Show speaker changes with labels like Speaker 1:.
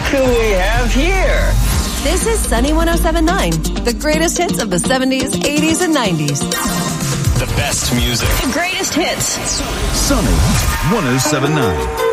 Speaker 1: who we have here.
Speaker 2: This is Sunny 107.9, the greatest hits of the 70s, 80s, and 90s.
Speaker 3: The best music.
Speaker 1: The greatest hits.
Speaker 4: Sunny 107.9.